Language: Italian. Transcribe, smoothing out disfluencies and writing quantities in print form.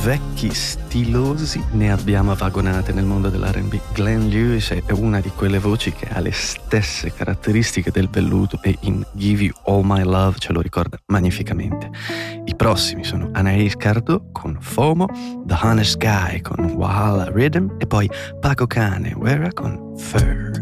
vecchi stilosi ne abbiamo vagonate nel mondo dell'R&B. Glenn Lewis è una di quelle voci che ha le stesse caratteristiche del velluto e in Give You All My Love ce lo ricorda magnificamente. I prossimi sono Anaïs Cardo con FOMO, The Honest Guy con Wahala Rhythm e poi Paco Kane Wera con Fur.